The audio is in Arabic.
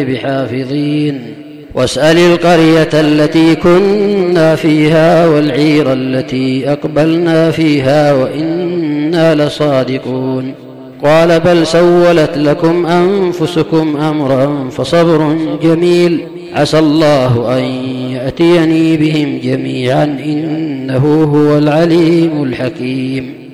بحافظين. واسأل القرية التي كنا فيها والعير التي أقبلنا فيها وإنا لصادقون. قال بل سولت لكم أنفسكم أمرا فصبر جميل عسى الله أن يأتيني بهم جميعا إنه هو العليم الحكيم.